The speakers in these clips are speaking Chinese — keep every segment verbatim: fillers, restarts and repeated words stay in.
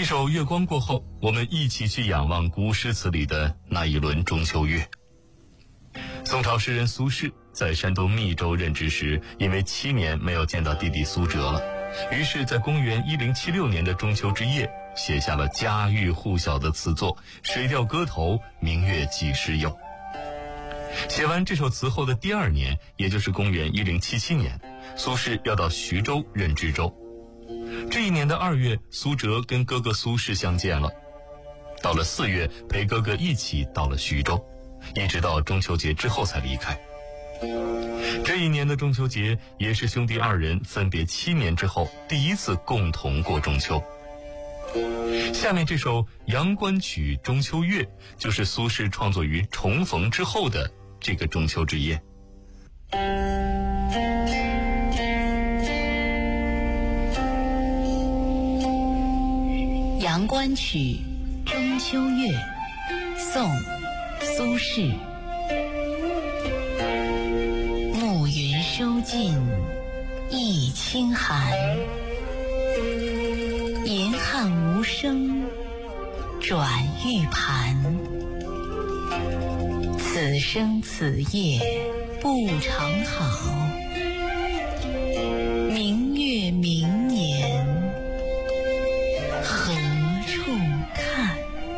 一首《月光》过后，我们一起去仰望古诗词里的那一轮中秋月。宋朝诗人苏轼在山东密州任职时，因为七年没有见到弟弟苏辙了，于是在公元一零七六年的中秋之夜，写下了家喻户晓的词作《水调歌头·明月几时有》。写完这首词后的第二年，也就是公元一零七七年，苏轼要到徐州任知州。这一年的二月，苏辙跟哥哥苏轼相见了。到了四月，陪哥哥一起到了徐州，一直到中秋节之后才离开。这一年的中秋节，也是兄弟二人分别七年之后第一次共同过中秋。下面这首《阳关曲·中秋月》就是苏轼创作于重逢之后的这个中秋之夜。 《阳关曲·中秋月》宋·苏轼。暮云收尽一清寒，银汉无声转玉盘。此生此夜不长好，明月明年何处看。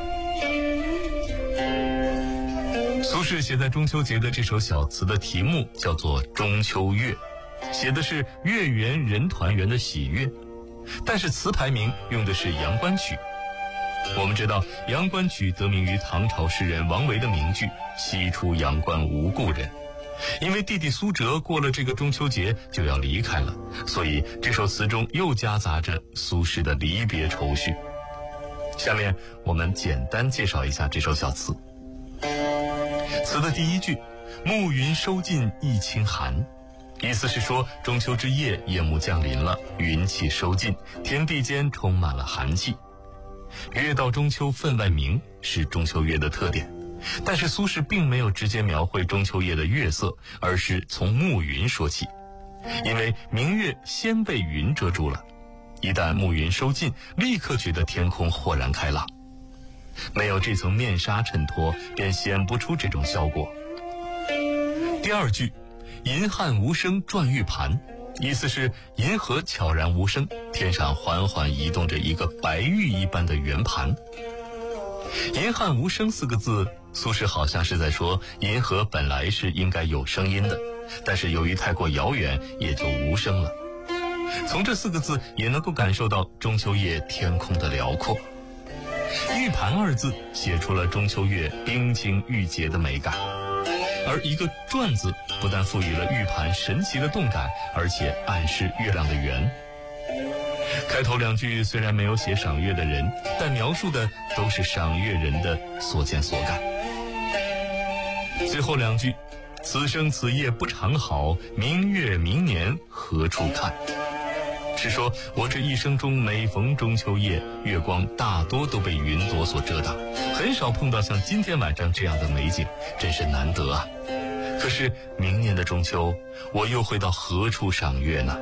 苏轼写在中秋节的这首小词的题目叫做《中秋月》，写的是月圆人团圆的喜悦，但是词牌名用的是《阳关曲》。我们知道《阳关曲》得名于唐朝诗人王维的名句“西出阳关无故人”。因为弟弟苏辙过了这个中秋节就要离开了，所以这首词中又夹杂着苏轼的离别愁绪。下面我们简单介绍一下这首小词。词的第一句“暮云收尽一清寒”，意思是说中秋之夜夜幕降临了，云气收尽，天地间充满了寒气。月到中秋分外明是中秋月的特点，但是苏轼并没有直接描绘中秋夜的月色，而是从暮云说起。因为明月先被云遮住了，一旦暮云收尽，立刻觉得天空豁然开朗。没有这层面纱衬托，便显不出这种效果。第二句银汉无声转玉盘，意思是银河悄然无声，天上缓缓移动着一个白玉一般的圆盘。银汉无声四个字，苏轼好像是在说银河本来是应该有声音的，但是由于太过遥远，也就无声了。从这四个字也能够感受到中秋夜天空的辽阔。玉盘二字写出了中秋月冰清玉洁的美感，而一个转字不但赋予了玉盘神奇的动感，而且暗示月亮的圆。开头两句虽然没有写赏月的人，但描述的都是赏月人的所见所感。最后两句此生此夜不长好，明月明年何处看，是说我这一生中每逢中秋夜，月光大多都被云朵所遮挡，很少碰到像今天晚上这样的美景，真是难得啊。可是明年的中秋，我又会到何处赏月呢？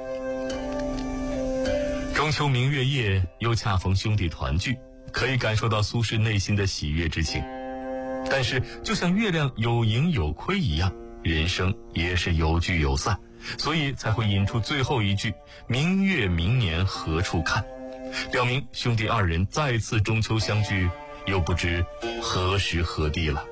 中秋明月夜，又恰逢兄弟团聚，可以感受到苏轼内心的喜悦之情。但是就像月亮有盈有亏一样，人生也是有聚有散，所以才会引出最后一句明月明年何处看，表明兄弟二人再次中秋相聚，又不知何时何地了。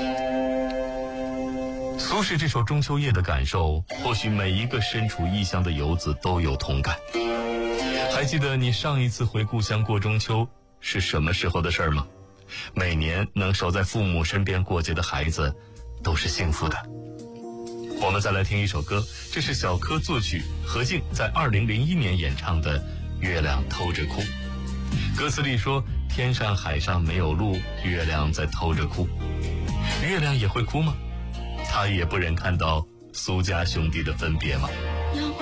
苏轼这首中秋夜的感受，或许每一个身处异乡的游子都有同感。还记得你上一次回故乡过中秋是什么时候的事儿吗？每年能守在父母身边过节的孩子都是幸福的。我们再来听一首歌，这是小柯作曲，何静在二零零一年演唱的《月亮偷着哭》。歌词里说天上海上没有路，月亮在偷着哭。月亮也会哭吗？他也不忍看到苏家兄弟的分别吗？